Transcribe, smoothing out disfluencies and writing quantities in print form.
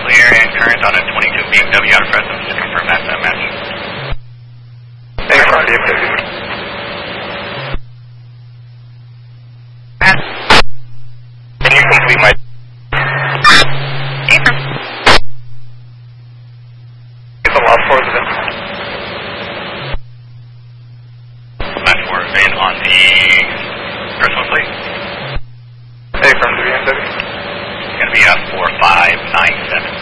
clear and current on a 22 BMW out of Fresno. Just confirm that match. Hey, from BMW. Can you complete my... Get the last 4 of it. Last 4 in on the Fresno plate. Hey, from the BMW. It's going to be a 4597.